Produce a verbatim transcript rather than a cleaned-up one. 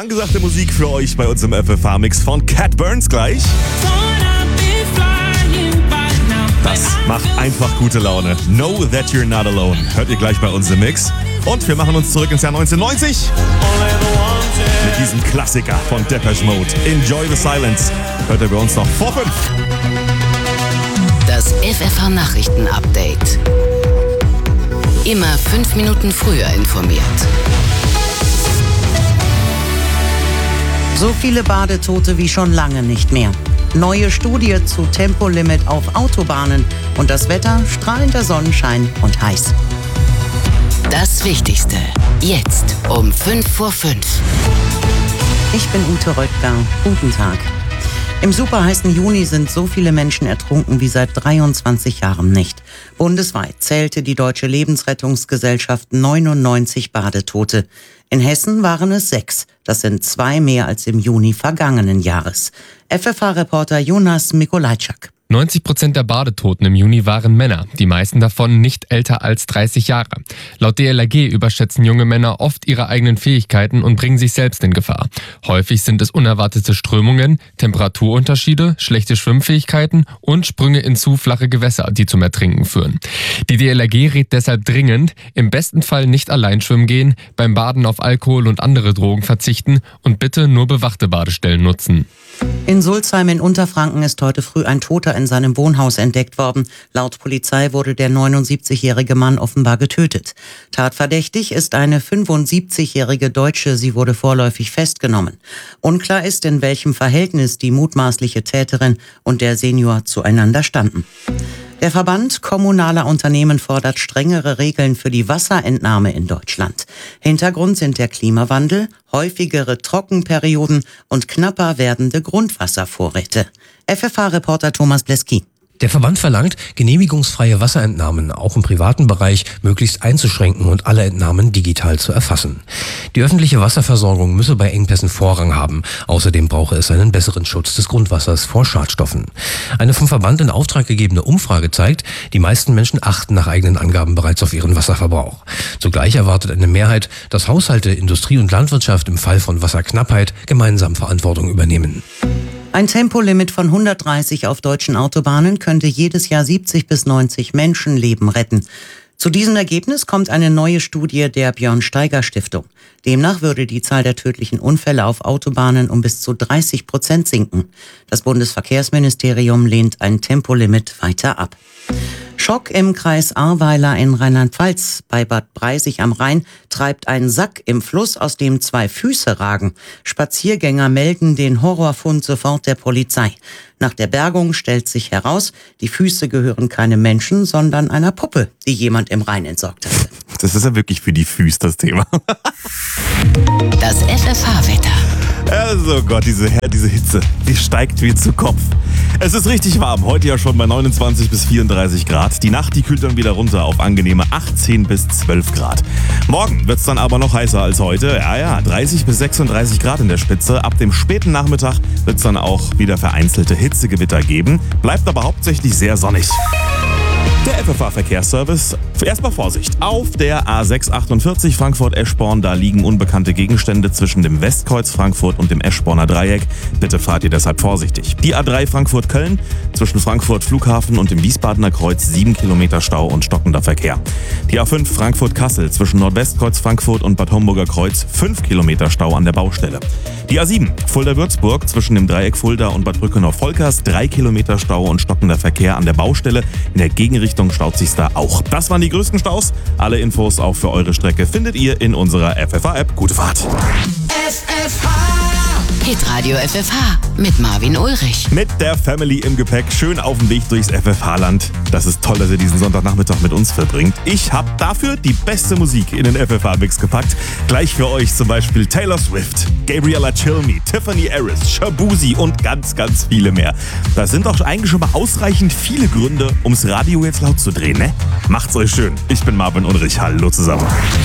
angesagte Musik für euch bei uns im F F H-Mix von Cat Burns gleich. Das macht einfach gute Laune. Know that you're not alone. Hört ihr gleich bei uns im Mix. Und wir machen uns zurück ins Jahr neunzehnhundertneunzig mit diesem Klassiker von Depeche Mode. Enjoy the Silence. Hört ihr bei uns noch vor fünf. Das F F H-Nachrichten-Update. Immer fünf Minuten früher informiert. So viele Badetote wie schon lange nicht mehr. Neue Studie zu Tempolimit auf Autobahnen und das Wetter strahlender Sonnenschein und heiß. Das Wichtigste jetzt um fünf vor fünf. Ich bin Ute Röttger. Guten Tag. Im superheißen Juni sind so viele Menschen ertrunken wie seit dreiundzwanzig Jahren nicht. Bundesweit zählte die Deutsche Lebensrettungsgesellschaft neunundneunzig Badetote. In Hessen waren es sechs. Das sind zwei mehr als im Juni vergangenen Jahres. F F H-Reporter Jonas Mikolajczak. neunzig Prozent der Badetoten im Juni waren Männer, die meisten davon nicht älter als dreißig Jahre. Laut D L R G überschätzen junge Männer oft ihre eigenen Fähigkeiten und bringen sich selbst in Gefahr. Häufig sind es unerwartete Strömungen, Temperaturunterschiede, schlechte Schwimmfähigkeiten und Sprünge in zu flache Gewässer, die zum Ertrinken führen. Die D L R G rät deshalb dringend, im besten Fall nicht allein schwimmen gehen, beim Baden auf Alkohol und andere Drogen verzichten und bitte nur bewachte Badestellen nutzen. In Sulzheim in Unterfranken ist heute früh ein Toter in seinem Wohnhaus entdeckt worden. Laut Polizei wurde der neunundsiebzigjährige Mann offenbar getötet. Tatverdächtig ist eine fünfundsiebzigjährige Deutsche. Sie wurde vorläufig festgenommen. Unklar ist, in welchem Verhältnis die mutmaßliche Täterin und der Senior zueinander standen. Der Verband kommunaler Unternehmen fordert strengere Regeln für die Wasserentnahme in Deutschland. Hintergrund sind der Klimawandel, häufigere Trockenperioden und knapper werdende Grundwasservorräte. F F H-Reporter Thomas Bleski. Der Verband verlangt, genehmigungsfreie Wasserentnahmen auch im privaten Bereich möglichst einzuschränken und alle Entnahmen digital zu erfassen. Die öffentliche Wasserversorgung müsse bei Engpässen Vorrang haben. Außerdem brauche es einen besseren Schutz des Grundwassers vor Schadstoffen. Eine vom Verband in Auftrag gegebene Umfrage zeigt, die meisten Menschen achten nach eigenen Angaben bereits auf ihren Wasserverbrauch. Zugleich erwartet eine Mehrheit, dass Haushalte, Industrie und Landwirtschaft im Fall von Wasserknappheit gemeinsam Verantwortung übernehmen. Ein Tempolimit von hundertdreißig auf deutschen Autobahnen könnte jedes Jahr siebzig bis neunzig Menschenleben retten. Zu diesem Ergebnis kommt eine neue Studie der Björn-Steiger-Stiftung. Demnach würde die Zahl der tödlichen Unfälle auf Autobahnen um bis zu dreißig Prozent sinken. Das Bundesverkehrsministerium lehnt ein Tempolimit weiter ab. Schock im Kreis Ahrweiler in Rheinland-Pfalz. Bei Bad Breisig am Rhein treibt ein Sack im Fluss, aus dem zwei Füße ragen. Spaziergänger melden den Horrorfund sofort der Polizei. Nach der Bergung stellt sich heraus, die Füße gehören keinem Menschen, sondern einer Puppe, die jemand im Rhein entsorgt hatte. Das ist ja wirklich für die Füße das Thema. Das F F H-Wetter. Also Gott, diese, diese Hitze, die steigt wie zu Kopf. Es ist richtig warm, heute ja schon bei neunundzwanzig bis vierunddreißig Grad. Die Nacht, die kühlt dann wieder runter auf angenehme achtzehn bis zwölf Grad. Morgen wird es dann aber noch heißer als heute. Ja, ja, dreißig bis sechsunddreißig Grad in der Spitze. Ab dem späten Nachmittag wird es dann auch wieder vereinzelte Hitzegewitter geben. Bleibt aber hauptsächlich sehr sonnig. Der F F H-Verkehrsservice. Erstmal Vorsicht. Auf der A sechs achtundvierzig Frankfurt-Eschborn, da liegen unbekannte Gegenstände zwischen dem Westkreuz Frankfurt und dem Eschborner Dreieck. Bitte fahrt ihr deshalb vorsichtig. Die A drei Frankfurt-Köln, zwischen Frankfurt Flughafen und dem Wiesbadener Kreuz sieben Kilometer Stau und stockender Verkehr. Die A fünf Frankfurt-Kassel, zwischen Nordwestkreuz Frankfurt und Bad Homburger Kreuz fünf Kilometer Stau an der Baustelle. Die A sieben Fulda-Würzburg, zwischen dem Dreieck Fulda und Bad Brückenau-Volkers drei Kilometer Stau und stockender Verkehr an der Baustelle. In der Gegenrichtung staut sich's da auch. Das waren die größten Staus. Alle Infos auch für eure Strecke findet ihr in unserer F F H-App. Gute Fahrt! F F H Hitradio F F H mit Marvin Ulrich. Mit der Family im Gepäck, schön auf dem Weg durchs F F H-Land. Das ist toll, dass ihr diesen Sonntagnachmittag mit uns verbringt. Ich habe dafür die beste Musik in den F F H-Mix gepackt. Gleich für euch zum Beispiel Taylor Swift, Gabriella Chilmi, Tiffany Harris, Shabuzi und ganz, ganz viele mehr. Das sind doch eigentlich schon mal ausreichend viele Gründe, ums Radio jetzt laut zu drehen, ne? Macht's euch schön. Ich bin Marvin Ulrich. Hallo zusammen.